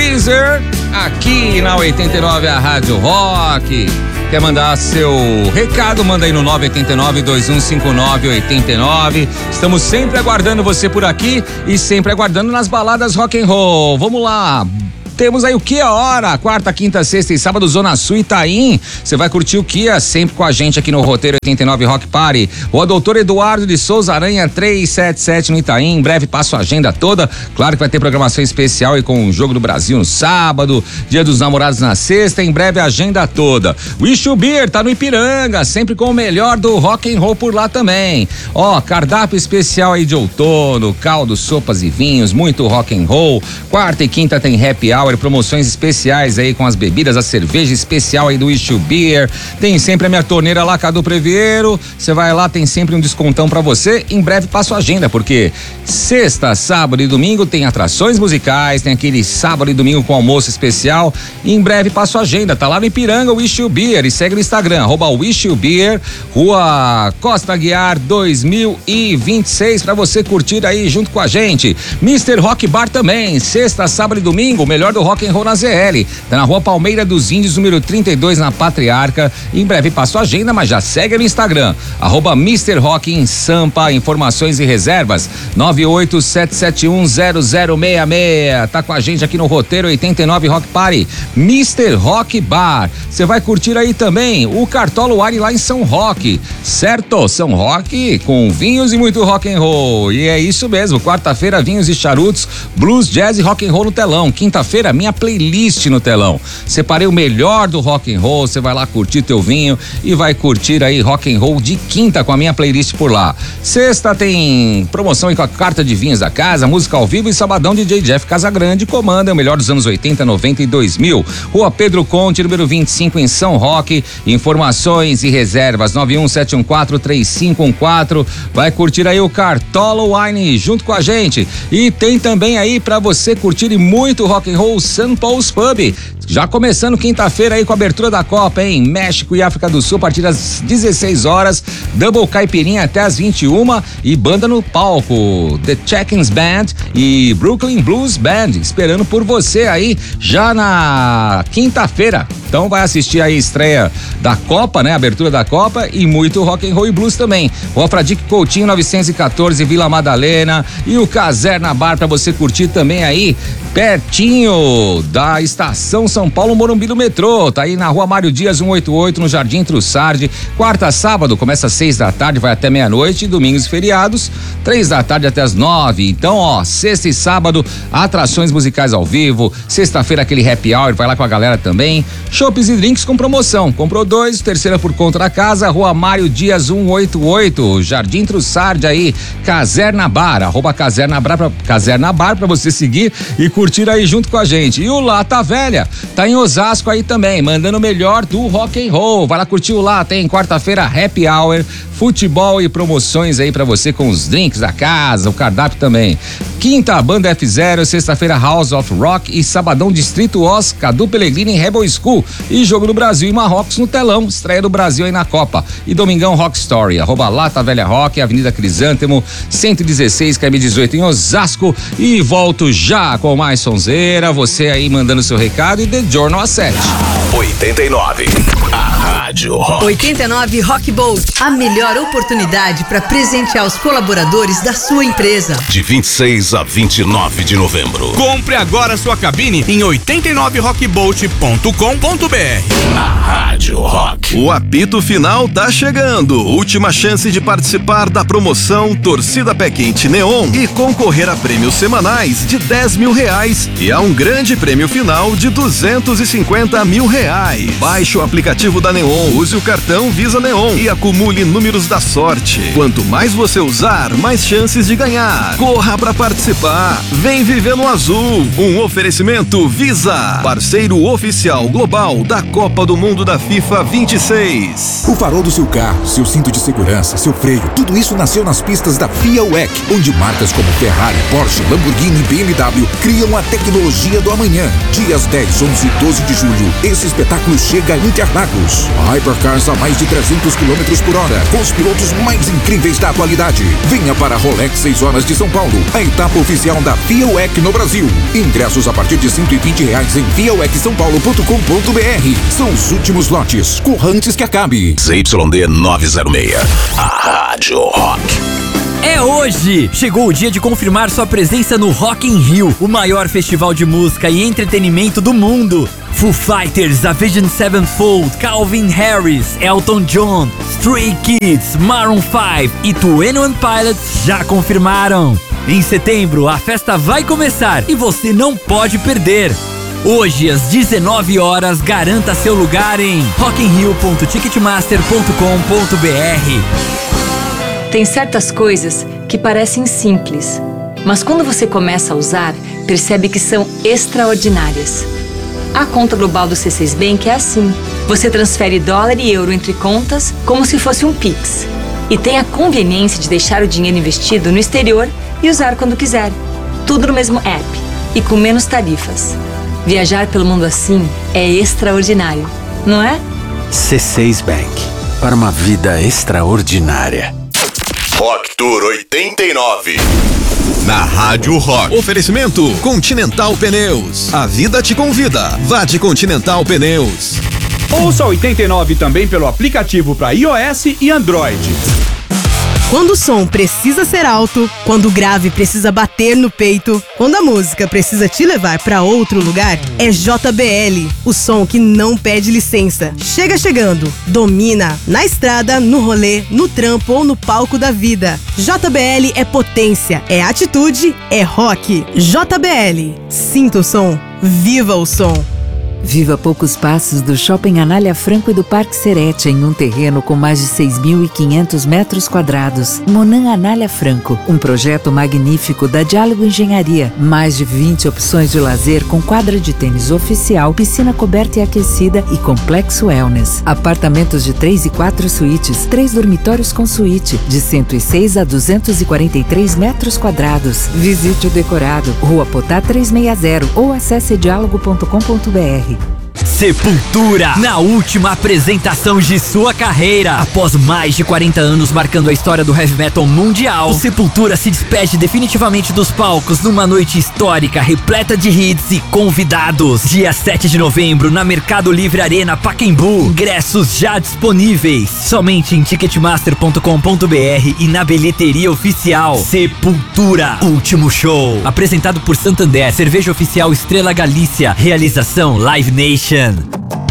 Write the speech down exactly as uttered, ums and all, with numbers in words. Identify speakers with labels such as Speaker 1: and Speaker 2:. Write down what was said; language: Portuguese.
Speaker 1: Weezer, aqui na oitenta e nove, a Rádio Rock. Quer mandar seu recado? Manda aí no nove oito nove, dois um cinco nove, oito nove. Estamos sempre aguardando você por aqui e sempre aguardando nas baladas rock and roll. Vamos lá. Temos aí o Kia Hora, quarta, quinta, sexta e sábado, Zona Sul Itaim. Você vai curtir o Kia sempre com a gente aqui no Roteiro oitenta e nove Rock Party. O doutor Eduardo de Souza Aranha trezentos e setenta e sete no Itaim. Em breve passo a agenda toda. Claro que vai ter programação especial e com o Jogo do Brasil no sábado, Dia dos Namorados na sexta. Em breve a agenda toda. O Wish Beer tá no Ipiranga, sempre com o melhor do rock and roll por lá também. Ó, cardápio especial aí de outono, caldos, sopas e vinhos, muito rock and roll. Quarta e quinta tem happy hour, promoções especiais aí com as bebidas, a cerveja especial aí do Wish Beer. Tem sempre a minha torneira lá, Cadu Previero. Você vai lá, tem sempre um descontão pra você. Em breve passo a agenda, porque sexta, sábado e domingo tem atrações musicais, tem aquele sábado e domingo com almoço especial. Em breve passo a agenda, tá lá no Ipiranga, o Wish Beer, e segue no Instagram, arroba Wish Beer, Rua Costa Aguiar dois mil e vinte e seis, pra você curtir aí junto com a gente. mister Rock Bar também, sexta, sábado e domingo, o melhor do rock and roll na Z L. Tá na Rua Palmeira dos Índios, número trinta e dois, na Patriarca. Em breve passo a agenda, mas já segue no Instagram, arroba mister Rock em Sampa. Informações e reservas nove oito sete sete um zero zero seis seis. Tá com a gente aqui no Roteiro oitenta e nove Rock Party, mister Rock Bar. Você vai curtir aí também o Cartola Wine lá em São Roque, certo? São Roque com vinhos e muito rock and roll. E é isso mesmo, quarta-feira vinhos e charutos, blues, jazz e rock and roll no telão. Quinta-feira minha playlist no telão. Separei o melhor do rock and roll, você vai lá curtir teu vinho e vai curtir aí rock and roll de quinta com a minha playlist por lá. Sexta tem promoção aí com a carta de vinhos da casa, música ao vivo e sabadão D J Jeff Casagrande comanda o melhor dos anos oitenta, noventa e dois mil. Rua Pedro Conte, número vinte e cinco em São Roque. Informações e reservas nove um sete um quatro, três cinco um quatro. Vai curtir aí o Cartola Wine junto com a gente. E tem também aí pra você curtir muito rock and roll Saint Paul's Pub. Já começando quinta-feira aí com a abertura da Copa, hein? México e África do Sul a partir das dezesseis horas, Double Caipirinha até as vinte e uma e banda no palco, The Check-ins Band e Brooklyn Blues Band, esperando por você aí já na quinta-feira. Então vai assistir aí a estreia da Copa, né? Abertura da Copa e muito rock and roll e blues também. O Alfradique Coutinho novecentos e quatorze, Vila Madalena, e o Caserna Bar pra você curtir também aí, pertinho da Estação São Paulo Morumbi do metrô. Tá aí na Rua Mário Dias cento e oitenta e oito, no Jardim Trussardi. Quarta, sábado, começa às seis da tarde, vai até meia-noite. Domingos e feriados, três da tarde até as nove. Então, ó, sexta e sábado, atrações musicais ao vivo. Sexta-feira, aquele happy hour, vai lá com a galera também. Chopes e drinks com promoção. Comprou dois, terceira por conta da casa. Rua Mário Dias cento e oitenta e oito, Jardim Trussardi aí, Caserna Bar, arroba Caserna Bar pra, Caserna Bar pra você seguir e curtir aí junto com a gente. E o Lata Velha tá em Osasco aí também, mandando o melhor do rock and roll. Vai lá curtir o lá, tem quarta-feira happy hour, futebol e promoções aí pra você com os drinks da casa, o cardápio também. Quinta, Banda F zero, sexta-feira House of Rock e sabadão Distrito Oz, Cadu Pellegrini em Rebel School e Jogo do Brasil e Marrocos no telão, estreia do Brasil aí na Copa. E domingão Rock Story, arroba Lata Velha Rock, Avenida Crisântemo, cento e dezesseis, K M dezoito em Osasco. E volto já com mais sonzeira, você aí mandando seu recado e The Journal às sete.
Speaker 2: oitenta e nove, a Rádio Rock.
Speaker 3: oitenta e nove Rock Bolt, a melhor oportunidade para presentear os colaboradores da sua empresa.
Speaker 2: De vinte e seis a vinte e nove de novembro.
Speaker 4: Compre agora sua cabine em oitenta e nove rock bolt ponto com ponto b r.
Speaker 2: A Rádio Rock.
Speaker 5: O apito final tá chegando. Última chance de participar da promoção Torcida Pé Quente Neon e concorrer a prêmios semanais de dez mil reais e a um grande prêmio final de duzentos e cinquenta mil reais. Baixe o aplicativo da Neon, use o cartão Visa Neon e acumule números da sorte. Quanto mais você usar, mais chances de ganhar. Corra pra participar. Vem viver no azul. Um oferecimento Visa, parceiro oficial global da Copa do Mundo da FIFA vinte e seis.
Speaker 6: O farol do seu carro, seu cinto de segurança, seu freio, tudo isso nasceu nas pistas da FIA U E C, onde marcas como Ferrari, Porsche, Lamborghini e B M W criam a tecnologia do amanhã. Dias dez, onze e doze de julho, esse espetáculo chega a Interlagos. A Hypercars a mais de trezentos quilômetros por hora, com os pilotos mais incríveis da atualidade. Venha para a Rolex seis horas de São Paulo, a etapa oficial da F I A U E C no Brasil. Ingressos a partir de cento e vinte reais em via u e c são paulo ponto com ponto b r. São os últimos lotes, corra antes que acabe.
Speaker 2: Z Y D novecentos e seis, a Rádio Rock.
Speaker 7: É hoje! Chegou o dia de confirmar sua presença no Rock in Rio, o maior festival de música e entretenimento do mundo. Foo Fighters, Avenged Sevenfold, Calvin Harris, Elton John, Stray Kids, Maroon cinco e Twenty One Pilots já confirmaram. Em setembro, a festa vai começar e você não pode perder. Hoje, às dezenove horas, garanta seu lugar em rock in rio ponto ticketmaster ponto com ponto b r.
Speaker 8: Tem certas coisas que parecem simples, mas quando você começa a usar, percebe que são extraordinárias. A conta global do C seis Bank é assim. Você transfere dólar e euro entre contas como se fosse um Pix. E tem a conveniência de deixar o dinheiro investido no exterior e usar quando quiser. Tudo no mesmo app e com menos tarifas. Viajar pelo mundo assim é extraordinário, não é?
Speaker 9: C seis Bank, para uma vida extraordinária.
Speaker 2: Rock Tour oitenta e nove.
Speaker 5: Na Rádio Rock. Oferecimento Continental Pneus. A vida te convida. Vá de Continental Pneus.
Speaker 10: Ouça oitenta e nove também pelo aplicativo para iOS e Android.
Speaker 11: Quando o som precisa ser alto, quando o grave precisa bater no peito, quando a música precisa te levar para outro lugar, é J B L, o som que não pede licença. Chega chegando, domina, na estrada, no rolê, no trampo ou no palco da vida. J B L é potência, é atitude, é rock. J B L, sinta o som, viva o som.
Speaker 12: Viva poucos passos do Shopping Anália Franco e do Parque Serete, em um terreno com mais de seis mil e quinhentos metros quadrados. Monan Anália Franco, um projeto magnífico da Diálogo Engenharia. Mais de vinte opções de lazer com quadra de tênis oficial, piscina coberta e aquecida e complexo wellness. Apartamentos de três e quatro suítes, três dormitórios com suíte, de cento e seis a duzentos e quarenta e três metros quadrados. Visite o decorado, Rua Potá trezentos e sessenta ou acesse diálogo ponto com ponto b r.
Speaker 7: Sepultura, na última apresentação de sua carreira. Após mais de quarenta anos marcando a história do heavy metal mundial, o Sepultura se despede definitivamente dos palcos numa noite histórica, repleta de hits e convidados. Dia sete de novembro, na Mercado Livre Arena Pacaembu. Ingressos já disponíveis, somente em ticketmaster ponto com ponto b r e na bilheteria oficial. Sepultura, último show. Apresentado por Santander, cerveja oficial Estrela Galícia. Realização Live Nation.